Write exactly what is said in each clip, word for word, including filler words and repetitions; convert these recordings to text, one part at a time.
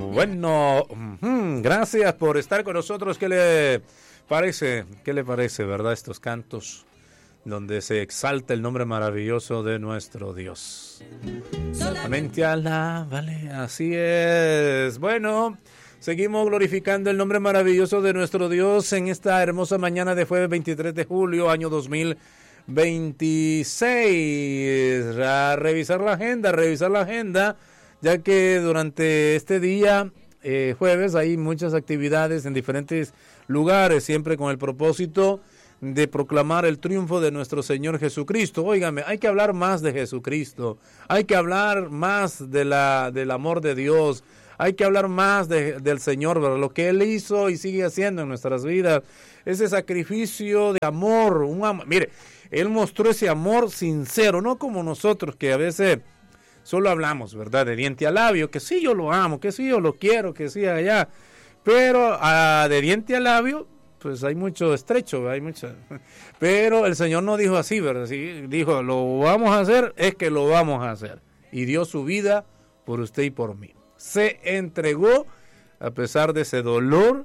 Bueno, uh, gracias por estar con nosotros. ¿Qué le parece? ¿Qué le parece, verdad? Estos cantos donde se exalta el nombre maravilloso de nuestro Dios. Solamente Alá, vale, así es. Bueno, seguimos glorificando el nombre maravilloso de nuestro Dios en esta hermosa mañana de jueves veintitrés de julio, año dos mil veintiséis. A revisar la agenda, revisar la agenda, ya que durante este día, eh, jueves, hay muchas actividades en diferentes lugares, siempre con el propósito de proclamar el triunfo de nuestro Señor Jesucristo. Óigame, hay que hablar más de Jesucristo, hay que hablar más de la, del amor de Dios, hay que hablar más de, del Señor, ¿verdad? Lo que Él hizo y sigue haciendo en nuestras vidas, ese sacrificio de amor, un amor. Mire, Él mostró ese amor sincero, no como nosotros que a veces solo hablamos, ¿verdad? De diente a labio, que sí yo lo amo, que sí yo lo quiero, que sí allá, pero uh, de diente a labio, pues hay mucho estrecho, hay mucho. Pero el Señor no dijo así, ¿verdad? Sí, dijo, lo vamos a hacer, es que lo vamos a hacer. Y dio su vida por usted y por mí. Se entregó a pesar de ese dolor,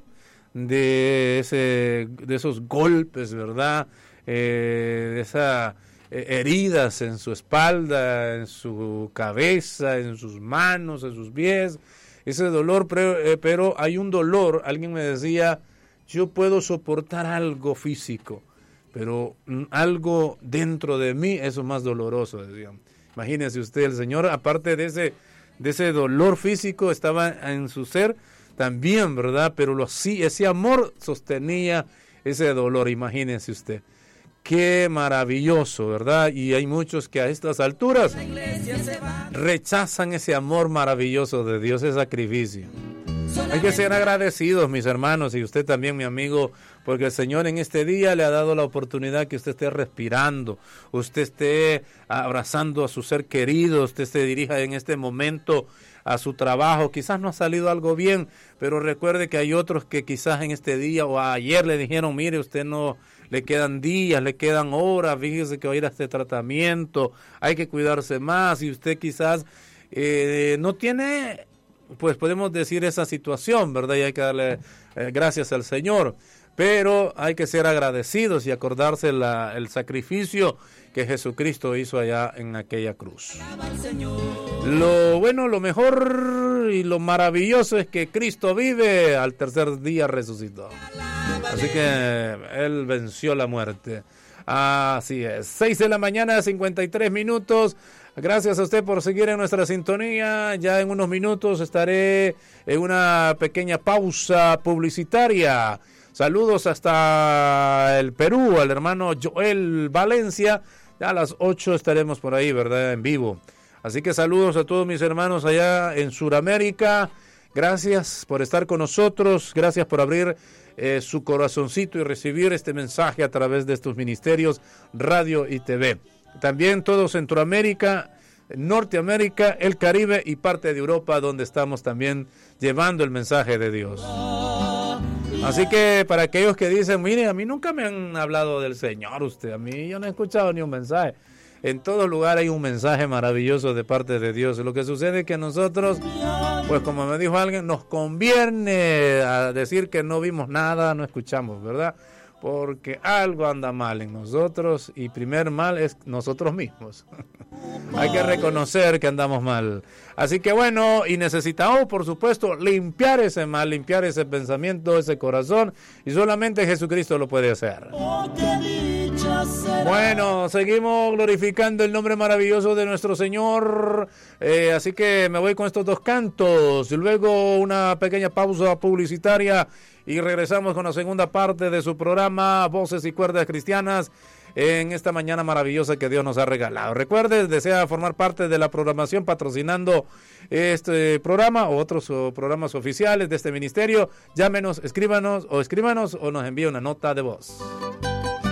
de ese, de esos golpes, ¿verdad? Eh, de esas eh, heridas en su espalda, en su cabeza, en sus manos, en sus pies. Ese dolor, pero, eh, pero hay un dolor, alguien me decía, yo puedo soportar algo físico, pero algo dentro de mí, eso es más doloroso, digamos. Imagínese usted, el Señor, aparte de ese, de ese dolor físico, estaba en su ser también, ¿verdad? Pero lo, sí, ese amor sostenía ese dolor, imagínese usted. Qué maravilloso, ¿verdad? Y hay muchos que a estas alturas rechazan ese amor maravilloso de Dios, ese sacrificio. Hay que ser agradecidos, mis hermanos, y usted también, mi amigo, porque el Señor en este día le ha dado la oportunidad que usted esté respirando, usted esté abrazando a su ser querido, usted se dirija en este momento a su trabajo. Quizás no ha salido algo bien, pero recuerde que hay otros que quizás en este día o ayer le dijeron, mire, usted no, le quedan días, le quedan horas, fíjese que va a ir a este tratamiento, hay que cuidarse más, y usted quizás eh, no tiene, pues podemos decir esa situación, ¿verdad? Y hay que darle eh, gracias al Señor, pero hay que ser agradecidos y acordarse la, el sacrificio que Jesucristo hizo allá en aquella cruz. Lo bueno, lo mejor y lo maravilloso es que Cristo vive, al tercer día resucitó. Así que Él venció la muerte. Así es. seis de la mañana, cincuenta y tres minutos. Gracias a usted por seguir en nuestra sintonía. Ya en unos minutos estaré en una pequeña pausa publicitaria. Saludos hasta el Perú, al hermano Joel Valencia. Ya a las ocho estaremos por ahí, ¿verdad? En vivo. Así que saludos a todos mis hermanos allá en Sudamérica. Gracias por estar con nosotros. Gracias por abrir eh, su corazoncito y recibir este mensaje a través de estos ministerios, radio y T V. También todo Centroamérica, Norteamérica, el Caribe y parte de Europa, donde estamos también llevando el mensaje de Dios. Así que para aquellos que dicen, mire, a mí nunca me han hablado del Señor, usted, a mí yo no he escuchado ni un mensaje. En todo lugar hay un mensaje maravilloso de parte de Dios. Lo que sucede es que nosotros, pues como me dijo alguien, nos conviene a decir que no vimos nada, no escuchamos, ¿verdad? Porque algo anda mal en nosotros y primer mal es nosotros mismos. Hay que reconocer que andamos mal. Así que bueno, y necesitamos por supuesto limpiar ese mal, limpiar ese pensamiento, ese corazón, y solamente Jesucristo lo puede hacer. Bueno, seguimos glorificando el nombre maravilloso de nuestro Señor, eh, así que me voy con estos dos cantos, y luego una pequeña pausa publicitaria y regresamos con la segunda parte de su programa Voces y Cuerdas Cristianas en esta mañana maravillosa que Dios nos ha regalado. Recuerde, desea formar parte de la programación patrocinando este programa o otros o programas oficiales de este ministerio, llámenos, escríbanos o escríbanos o nos envíe una nota de voz.